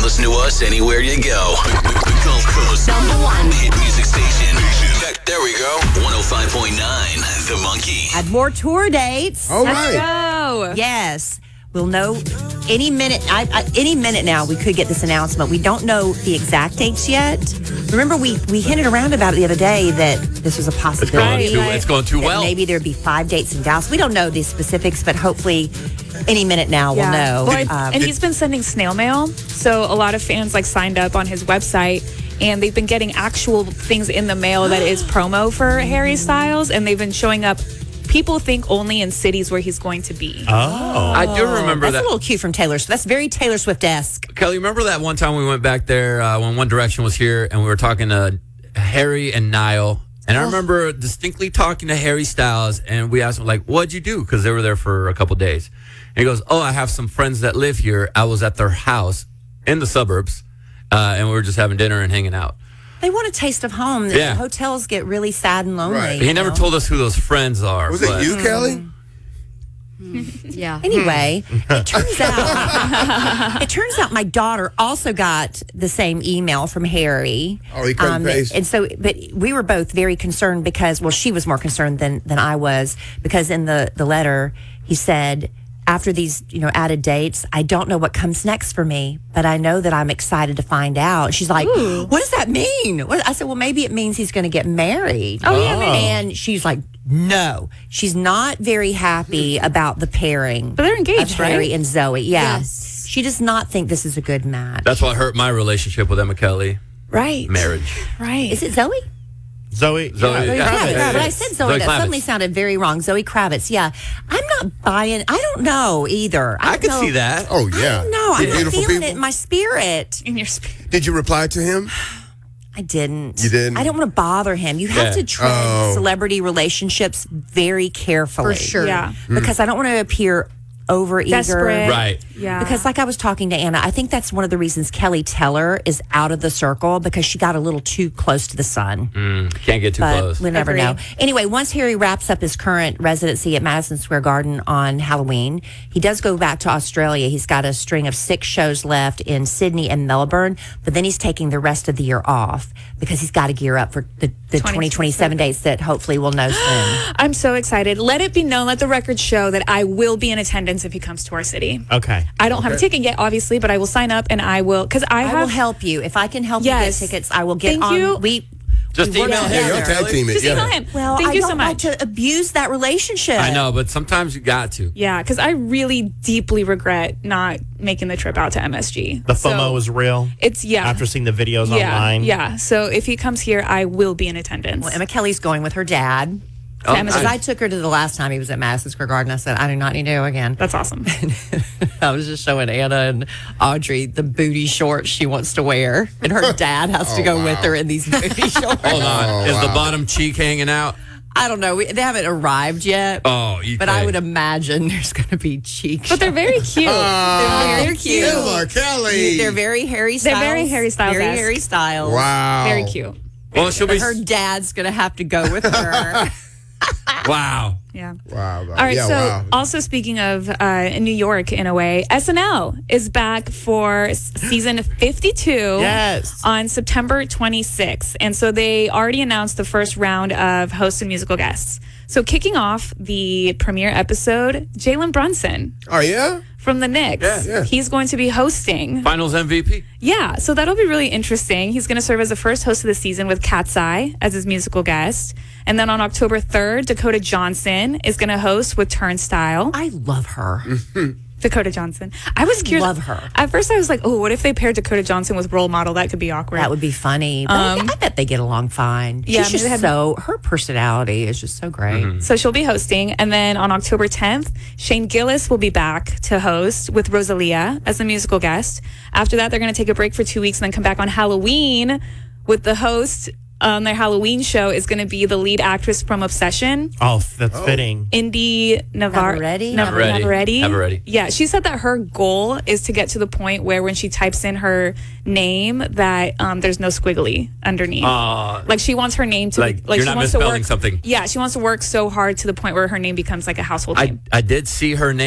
Listen to us anywhere you go. Gulf Coast #1 hit music station. There we go. 105.9 The Monkey. Had more tour dates. All Let's right. go. Yes. We'll know any minute. Any minute now, we could get this announcement. We don't know the exact dates yet. Remember, we hinted around about it the other day that this was a possibility. It's going too that well. Maybe there'd be 5 dates in Dallas. We don't know the specifics, but hopefully any minute now we'll know. Well, and he's been sending snail mail. So a lot of fans signed up on his website. And they've been getting actual things in the mail that is promo for Harry Styles. And they've been showing up, people think, only in cities where he's going to be. I do remember That's that. a little cute from Taylor Swift. That's very Taylor Swift-esque. Kelly, remember that one time we went back there when One Direction was here and we were talking to Harry and Niall. And I remember distinctly talking to Harry Styles and we asked him, what'd you do? Because they were there for a couple days. And he goes, I have some friends that live here. I was at their house in the suburbs. And we were just having dinner and hanging out. They want a taste of home. Yeah. The hotels get really sad and lonely. Right. He never told us who those friends are. Was it you, Kelly? Yeah. Anyway, it turns out my daughter also got the same email from Harry. Oh, he couldn't paste. And so, but we were both very concerned because, she was more concerned than I was because in the letter he said, after these, added dates, I don't know what comes next for me, but I know that I'm excited to find out. She's like, what does that mean? I said, well, maybe it means he's going to get married. Oh, yeah, maybe. And she's like, no. She's not very happy about the pairing. But they're engaged, of Harry right? and Zoe. Yeah. Yes. She does not think this is a good match. That's what hurt my relationship with Emma Kelly. Right. Marriage. Right. Is it Zoe? Zoe Kravitz. yeah. But I said Zoe. Zoe That Kravitz. suddenly sounded very wrong. Zoe Kravitz. Yeah. I'm not buying. I don't know either. I could don't see know. that. Oh, yeah. No, I'm not Beautiful feeling people. it in my spirit. In your spirit. Did you reply to him? I didn't. You didn't? I don't want to bother him. You have Yeah. to tread Oh. celebrity relationships very carefully. For sure. Yeah. Because I don't want to appear over eager. Desperate. Right. Yeah. Because like I was talking to Anna, I think that's one of the reasons Kelly Teller is out of the circle because she got a little too close to the sun. Can't get too But close. we never Agreed. know. Anyway, once Harry wraps up his current residency at Madison Square Garden on Halloween, he does go back to Australia. He's got a string of 6 shows left in Sydney and Melbourne, but then he's taking the rest of the year off because he's got to gear up for the 2027 dates that hopefully we'll know soon. I'm so excited. Let it be known, let the record show that I will be in attendance if he comes to our city. Okay. I don't have a ticket yet, obviously, but I will sign up and I will, because I I will have. help you. If I can help Yes. you get tickets, I will get Thank on. you. Just we work email him. Yeah, together. you'll tag team it. Just Yeah. email him. Well, Thank I you don't so much. like to abuse that relationship. I know, but sometimes you got to. Yeah, because I really deeply regret not making the trip out to MSG. The FOMO So was real. It's, yeah. After seeing the videos yeah, online. Yeah. So if he comes here, I will be in attendance. Well, Emma Kelly's going with her dad. Oh, Because nice. I took her to the last time he was at Madison Square Garden. I said, I do not need to go again. That's awesome. I was just showing Anna and Audrey the booty shorts she wants to wear. And her dad has to go with her in these booty shorts. Hold on. Oh, Is the wow. bottom cheek hanging out? I don't know. They haven't arrived yet. Oh, But I would imagine there's going to be cheeks. But they're very cute. They're very cute. Emma Kelly. They're very Harry Styles. They're very Harry Styles-esque. Very Harry Styles. Wow. Very cute. Well, she'll be. Her dad's going to have to go with her. Wow. Yeah. Wow. All right. Yeah, so, wow. also speaking of in New York, in a way, SNL is back for season 52 Yes. on September 26th. And so they already announced the first round of hosts and musical guests. So, kicking off the premiere episode, Jalen Brunson Oh, yeah? from the Knicks. Yeah. He's going to be hosting. Finals MVP. Yeah, so that'll be really interesting. He's going to serve as the first host of the season with Cat's Eye as his musical guest. And then on October 3rd, Dakota Johnson is going to host with Turnstile. I love her. Dakota Johnson. I was curious. love her. At first, I was like, oh, what if they paired Dakota Johnson with Role Model? That could be awkward. That would be funny. But I bet they get along fine. yeah, She's maybe they just her personality is just so great. So she'll be hosting. And then on October 10th, Shane Gillis will be back to host with Rosalia as the musical guest. After that, they're going to take a break for 2 weeks and then come back on Halloween with the host. Their Halloween show is going to be the lead actress from Obsession, Oh, that's fitting. Indy Navarrete? Navarrete. Yeah, she said that her goal is to get to the point where when she types in her name, that there's no squiggly underneath. Like she wants her name to Like, like you're she not wants to misspelling work. something. Yeah, she wants to work so hard to the point where her name becomes like a household name. I did see her name.